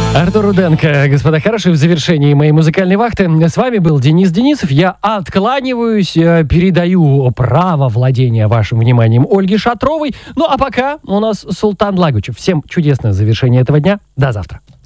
Артур Руденко, господа хорошие, в завершении моей музыкальной вахты. С вами был Денис Денисов. Я откланиваюсь, передаю право владения вашим вниманием Ольге Шатровой. Ну а пока у нас Султан Лагучев. Всем чудесное завершение этого дня. До завтра.